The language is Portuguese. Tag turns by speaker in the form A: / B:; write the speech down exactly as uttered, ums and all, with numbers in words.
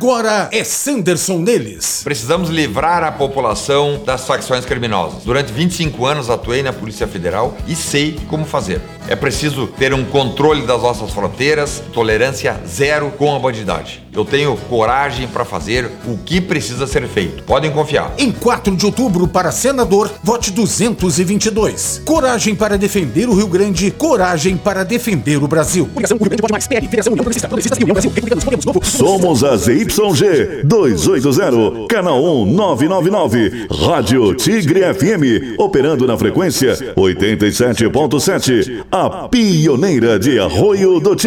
A: Agora é Sanderson neles.
B: Precisamos livrar a população das facções criminosas. Durante vinte e cinco anos atuei na Polícia Federal e sei como fazer. É preciso ter um controle das nossas fronteiras, tolerância zero com a bandidagem. Eu tenho coragem para fazer o que precisa ser feito. Podem confiar.
A: Em quatro de outubro, para senador, vote duzentos e vinte e dois. Coragem para defender o Rio Grande, coragem para defender o Brasil.
C: Somos a Z Y G duzentos e oitenta, canal um nove nove nove, Rádio Tigre F M, operando na frequência oitenta e sete ponto sete, a pioneira de Arroio do Tigre.